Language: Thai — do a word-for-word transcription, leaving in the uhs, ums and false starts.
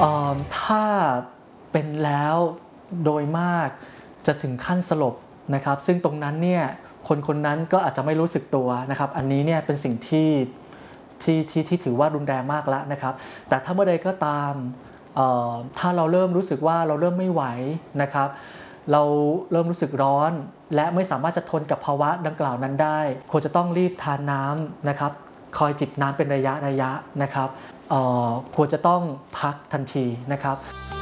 ถ้าเป็นแล้วโดยมากจะถึงขั้นสลบนะครับซึ่งตรงนั้นเนี่ยคนคนนั้นก็อาจจะไม่รู้สึกตัวนะครับอันนี้เนี่ยเป็นสิ่งที่ที่ที่ที่ถือว่ารุนแรงมากแล้วนะครับแต่ถ้าเมื่อใดก็ตามถ้าเราเริ่มรู้สึกว่าเราเริ่มไม่ไหวนะครับเราเริ่มรู้สึกร้อนและไม่สามารถจะทนกับภาวะดังกล่าวนั้นได้ควรจะต้องรีบทานน้ำนะครับคอยจิบน้ำเป็นระยะระยะนะครับควรจะต้องพักทันทีนะครับ